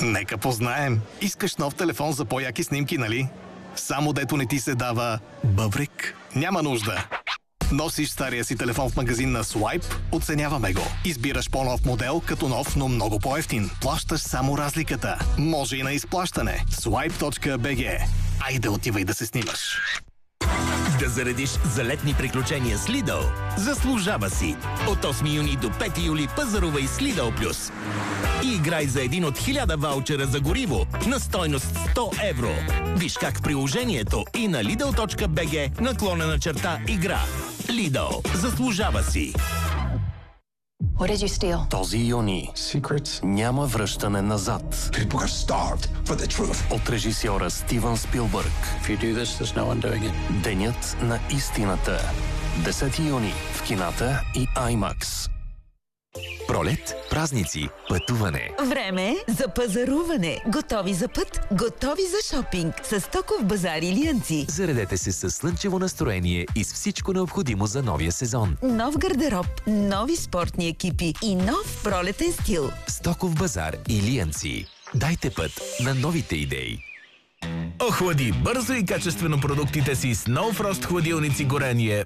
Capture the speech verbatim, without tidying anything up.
Нека познаем. Искаш нов телефон за по-яки снимки, нали? Само дето не ти се дава бъбрик? Няма нужда. Носиш стария си телефон в магазин на Swipe, оценяваме го. Избираш по-нов модел, като нов, но много по-евтин. Плащаш само разликата. Може и на изплащане. Swipe точка би джи. Айде, отивай да се снимаш. Да заредиш за летни приключения с Lidl. Заслужава си! От осми юни до пети юли пазарувай с Lidl Plus. И играй за един от хиляда ваучера за гориво на стойност сто евро. Виж как в приложението и на Lidl точка би джи наклонена черта игра. Lidl. Заслужава си! What did you steal? Този юни Secrets? няма връщане назад. People are starved for the truth. От режисьора Стивън Спилбърг. If you do this, there's no one doing it. Денят на истината. десети юни в кината и IMAX. Пролет, празници, пътуване. Време за пазаруване. Готови за път, готови за шопинг. С Стоков базар Илиянци. Заредете се с слънчево настроение и с всичко необходимо за новия сезон. Нов гардероб, нови спортни екипи и нов пролетен стил. Стоков базар Илиянци. Дайте път на новите идеи. Охлади бързо и качествено продуктите си с No Frost хладилници горение